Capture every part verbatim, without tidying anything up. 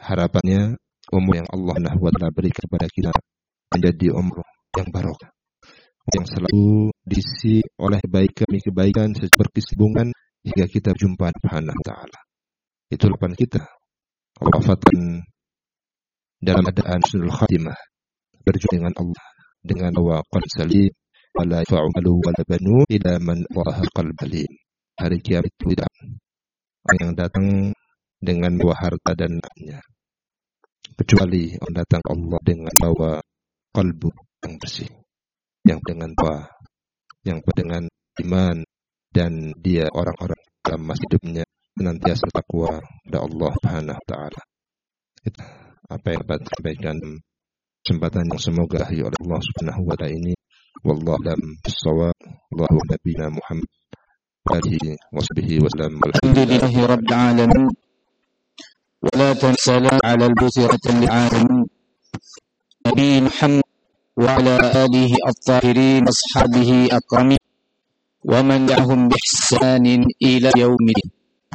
harapannya umur yang Allah Subhanahu wa taala berikan kepada kita menjadi umur yang barokah, yang selalu diisi oleh kebaikan-kebaikan berkesinambungan hingga kita berjumpa Subhanahu wa taala. Itu harapan kita. Allah wafatkan dalam keadaan husnul khatimah, berjumpa dengan Allah dengan wa qalb salim, wala yafa'u malu wala banu ila man Allah qalbalin. Hari kiamat itu tidak orang yang datang dengan bawa harta dan anaknya, kecuali orang datang Allah dengan bawa kalbu yang bersih, yang dengan bawa, yang dengan iman, dan dia orang-orang dalam masa hidupnya senantiasa takwa kepada Allah Subhanahu wa taala. Itu apa yang dapat sampaikan kesempatan yang semoga ahli oleh Allah Subhanahu wa taala ini. Wallahu a'lam bissawab. Allahu nabiyana Muhammad wa alihi wasbihi wasallam. Alhamdulillahi rabbil alamin. Wala tansalam ala al-busirati lil-alamin. Nabi Muhammad wa ala alihi at-tahirin ashabihi akramin wa man yahum bi ihsanin ila yaumil.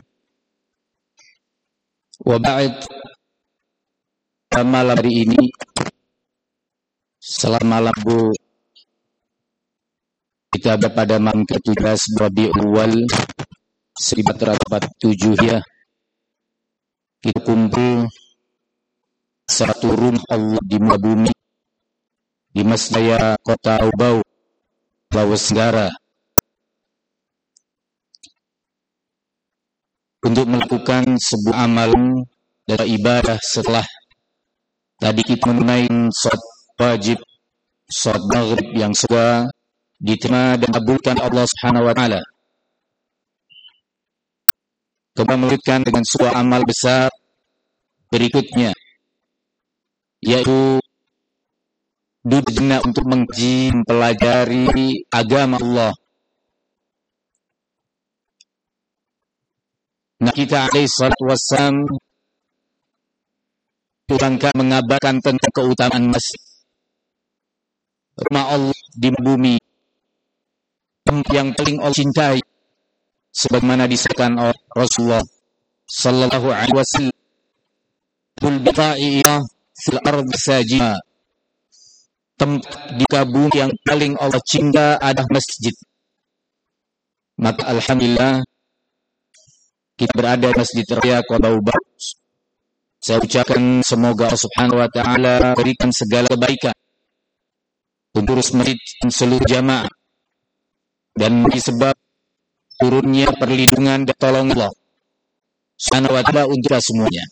Wa ba'd. Malam hari ini selama malam Bu kita ada pada malam ke-tujuh belas Rabiul Awal seribu empat ratus empat puluh tujuh ya. Kita kumpul satu rumah Allah di muka bumi di Masjid Kota Ubau, Sulawesi Tenggara, untuk melakukan sebuah amalan dan ibadah setelah tadi kita menunaikan sholat wajib, sholat maghrib yang sudah diterima dan dikabulkan Allah Subhanahu wa taala. Kita melanjutkan dengan sebuah amal besar berikutnya, yaitu duduknya untuk mengkaji, mempelajari agama Allah. Nah, kita alaihi salatu wassalam rangka mengabarkan tentang keutamaan masjid, rumah Allah di bumi, tempat yang paling Allah cintai, sebagaimana disebutkan oleh Rasulullah sallallahu alaihi wasallam, "Tul biqa'i fil ardi sajida." Tempat di bumi yang paling Allah cinta adalah masjid. Maka alhamdulillah kita berada di Masjid Raya Kota Ubau. Saya ucapkan semoga Allah Subhanahu wa taala berikan segala kebaikan untuk masjid dan seluruh jamaah, dan disebab turunnya perlindungan dan tolong Allah Subhanahu wa taala untuk semuanya.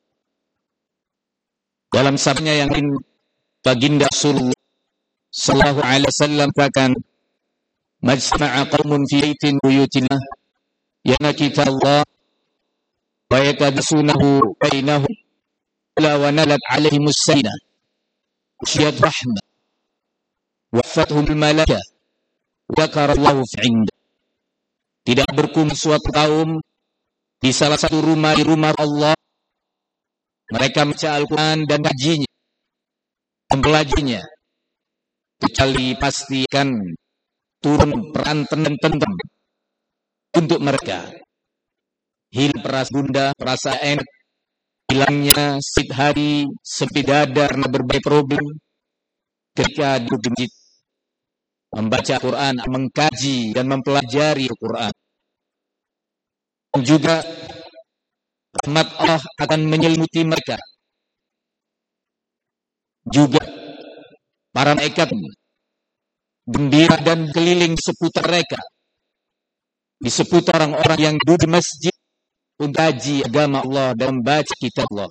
Dalam sabdanya yang lain, baginda Rasulullah sallallahu alaihi wasallam katakan, "Majtama'a qaumun fi baitin buyutillah yana kitabullah wa yakadsunahu bainahum la wa nalat alaihimus sakinah syiyat rahmah wa fathum malaika dzakarallahu fi 'inda." Tidak berkumpul suatu kaum di salah satu rumah di rumah Allah, mereka membaca Al-Quran dan kajinya, mempelajarinya, kecuali pastikan turun peran tenang-tenang untuk mereka. Hilang perasaan bunda, perasaan enak, hilangnya sakit hati, sepi dada karena berbagai problem ketika duduk di masjid, membaca Al-Quran, mengkaji dan mempelajari Al-Quran. Dan juga rahmat Allah akan menyelimuti mereka. Juga para malaikat gembira dan keliling seputar mereka, di seputar orang-orang yang duduk di masjid untuk kaji agama Allah dan membaca kitab Allah.